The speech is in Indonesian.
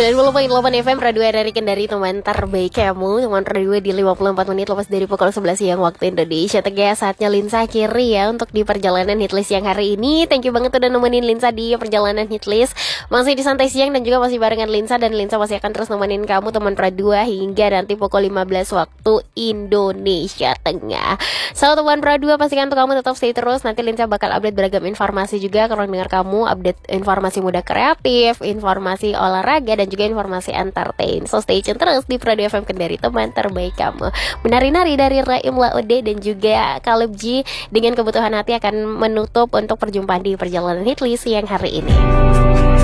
90.8 FM Radio dari Kendari, teman terbaik kamu. Teman radio di 54 menit lepas dari pukul 11 siang waktu Indonesia Tengah. Saatnya Linsa akhiri ya untuk di perjalanan hitlist yang hari ini. Thank you banget udah nemenin Linsa di perjalanan hitlist. Masih di santai siang dan juga masih barengan Linsa. Dan Linsa masih akan terus nemenin kamu teman radio hingga nanti pukul 15 waktu Indonesia Tengah. So teman radio, pastikan untuk kamu tetap stay terus. Nanti Linsa bakal update beragam informasi juga. Kalau dengar kamu update informasi muda kreatif, informasi olahraga, dan juga informasi entertain. So stay tune terus di Radio FM Kendari, teman terbaik kamu. Menari-nari dari Raim Laode dan juga Caleb G dengan Kebutuhan Hati akan menutup untuk perjumpaan di perjalanan hitlist yang hari ini.